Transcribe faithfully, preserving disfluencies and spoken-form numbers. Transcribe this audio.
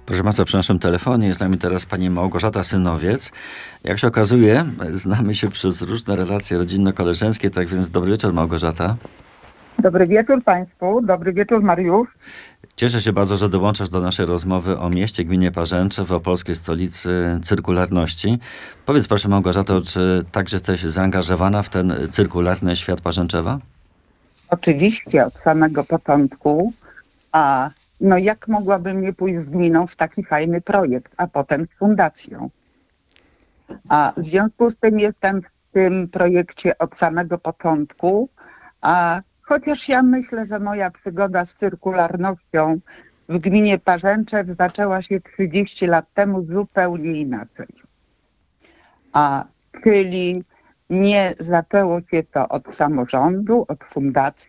Proszę Państwa, przy naszym telefonie jest z nami teraz pani Małgorzata Synowiec. Jak się okazuje, znamy się przez różne relacje rodzinno-koleżeńskie, tak więc dobry wieczór, Małgorzata. Dobry wieczór Państwu, dobry wieczór Mariusz. Cieszę się bardzo, że dołączasz do naszej rozmowy o mieście, gminie Parzęczew, o polskiej stolicy cyrkularności. Powiedz proszę Małgorzato, czy także jesteś zaangażowana w ten cyrkularny świat Parzęczewa? Oczywiście od samego początku, a no jak mogłabym nie pójść z gminą w taki fajny projekt, a potem z fundacją. A w związku z tym jestem w tym projekcie od samego początku, a chociaż ja myślę, że moja przygoda z cyrkularnością w gminie Parzęczew zaczęła się trzydzieści lat temu zupełnie inaczej. A czyli nie zaczęło się to od samorządu, od fundacji,